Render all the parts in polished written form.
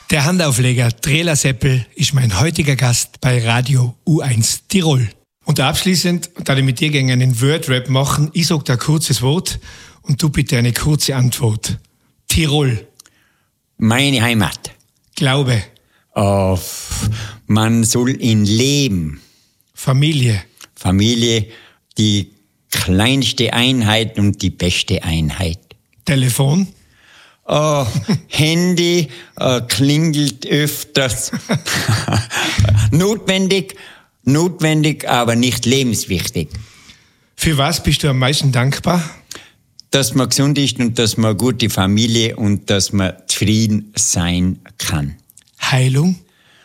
Der Handaufleger Trela Seppel ist mein heutiger Gast bei Radio U1 Tirol. Und abschließend, da ich mit dir gerne einen Word-Rap machen, ich sag da ein kurzes Wort und du bitte eine kurze Antwort. Tirol. Meine Heimat. Glaube. Man soll in leben. Familie. Familie, die kleinste Einheit und die beste Einheit. Telefon. Handy klingelt öfters. Notwendig, aber nicht lebenswichtig. Für was bist du am meisten dankbar? Dass man gesund ist und dass man eine gute Familie und dass man zufrieden sein kann. Heilung?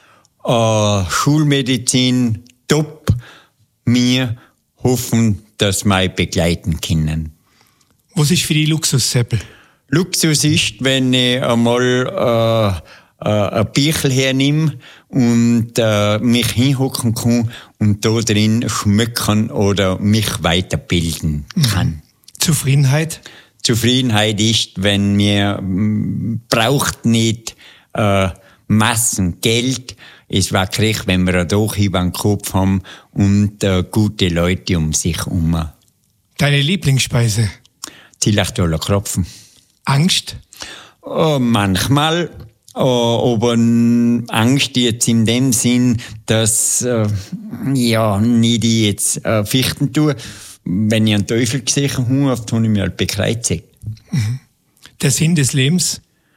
Schulmedizin, top. Wir hoffen, dass wir begleiten können. Was ist für die Luxus, Seppel? Luxus ist, wenn ich einmal ein Büchel hernehme und mich hinhocken kann und da drin schmökern oder mich weiterbilden kann. Zufriedenheit? Zufriedenheit ist, wenn mir braucht nicht Massen Geld. Es war krieg, wenn wir ein Dach über den Kopf haben und gute Leute um sich herum. Deine Lieblingsspeise? Zillachtaler Kropfen. Angst? Manchmal, aber Angst jetzt in dem Sinn, dass nicht ich jetzt fichten tue. Wenn ich einen Teufel gesehen habe, habe ich mich halt bekreuzigt. Der Sinn des Lebens?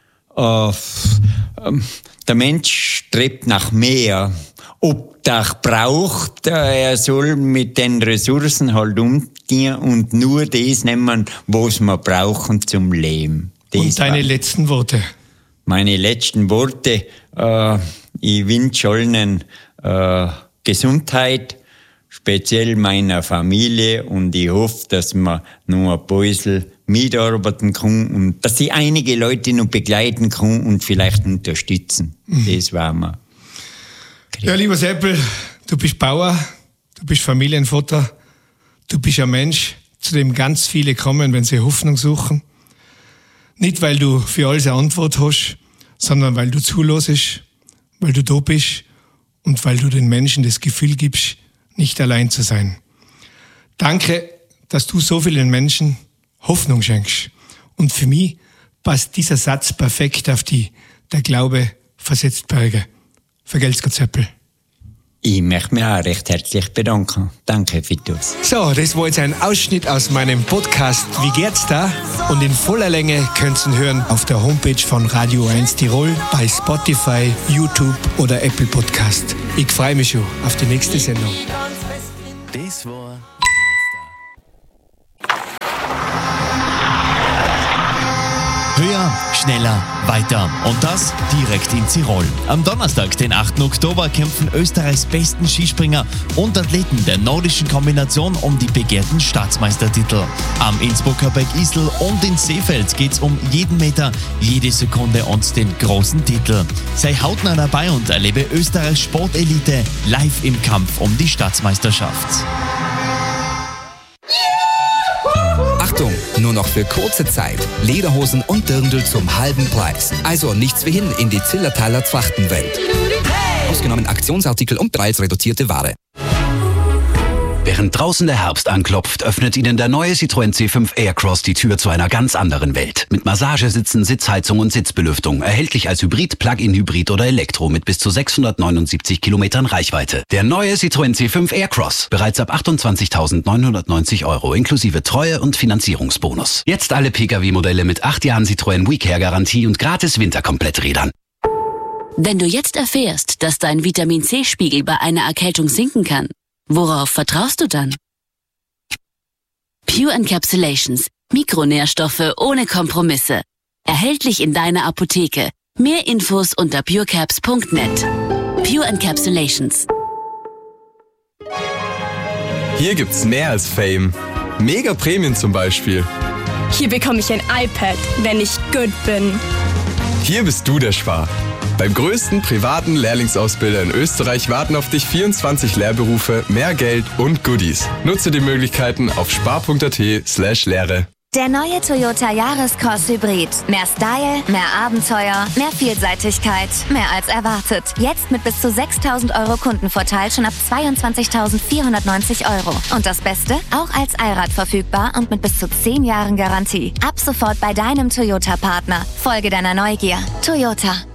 Der Mensch strebt nach mehr. Ob er braucht, er soll mit den Ressourcen halt umgehen und nur das nehmen, was wir brauchen zum Leben. Das und deine letzten Worte? Meine letzten Worte, ich wünsche allen Gesundheit, speziell meiner Familie, und ich hoffe, dass man noch ein bisschen mitarbeiten kann und dass ich einige Leute noch begleiten kann und vielleicht unterstützen. Das war mir. Ja, lieber Seppel, du bist Bauer, du bist Familienvater, du bist ein Mensch, zu dem ganz viele kommen, wenn sie Hoffnung suchen. Nicht, weil du für alles eine Antwort hast, sondern weil du zulässt, weil du da bist und weil du den Menschen das Gefühl gibst, nicht allein zu sein. Danke, dass du so vielen Menschen Hoffnung schenkst. Und für mich passt dieser Satz perfekt auf die: Der Glaube versetzt Berge. Vergelt's Gott, Seppel. Ich möchte mich auch recht herzlich bedanken. Danke, Vitus. So, das war jetzt ein Ausschnitt aus meinem Podcast Wie geht's da? Und in voller Länge könnt ihr hören auf der Homepage von Radio 1 Tirol, bei Spotify, YouTube oder Apple Podcast. Ich freue mich schon auf die nächste Sendung. Das war Höher, schneller, weiter. Und das direkt in Tirol. Am Donnerstag, den 8. Oktober, kämpfen Österreichs besten Skispringer und Athleten der nordischen Kombination um die begehrten Staatsmeistertitel. Am Innsbrucker Berg Isel und in Seefeld geht's um jeden Meter, jede Sekunde und den großen Titel. Sei hautnah dabei und erlebe Österreichs Sportelite live im Kampf um die Staatsmeisterschaft. Achtung, nur noch für kurze Zeit. Lederhosen und Dirndl zum halben Preis. Also nichts wie hin in die Zillertaler Trachtenwelt. Ausgenommen Aktionsartikel und preisreduzierte Ware. Während draußen der Herbst anklopft, öffnet Ihnen der neue Citroën C5 Aircross die Tür zu einer ganz anderen Welt. Mit Massagesitzen, Sitzheizung und Sitzbelüftung. Erhältlich als Hybrid, Plug-in-Hybrid oder Elektro mit bis zu 679 Kilometern Reichweite. Der neue Citroën C5 Aircross. Bereits ab 28.990 € inklusive Treue- und Finanzierungsbonus. Jetzt alle Pkw-Modelle mit 8 Jahren Citroën WeCare-Garantie und gratis Winterkompletträdern. Wenn du jetzt erfährst, dass dein Vitamin-C-Spiegel bei einer Erkältung sinken kann, worauf vertraust du dann? Pure Encapsulations. Mikronährstoffe ohne Kompromisse. Erhältlich in deiner Apotheke. Mehr Infos unter purecaps.net. Pure Encapsulations. Hier gibt's mehr als Fame. Mega Prämien zum Beispiel. Hier bekomme ich ein iPad, wenn ich gut bin. Hier bist du der Spar. Beim größten privaten Lehrlingsausbilder in Österreich warten auf dich 24 Lehrberufe, mehr Geld und Goodies. Nutze die Möglichkeiten auf spar.at/Lehre. Der neue Toyota Yaris-Cross Hybrid. Mehr Style, mehr Abenteuer, mehr Vielseitigkeit, mehr als erwartet. Jetzt mit bis zu 6.000 Euro Kundenvorteil schon ab 22.490 Euro. Und das Beste? Auch als Allrad verfügbar und mit bis zu 10 Jahren Garantie. Ab sofort bei deinem Toyota-Partner. Folge deiner Neugier. Toyota.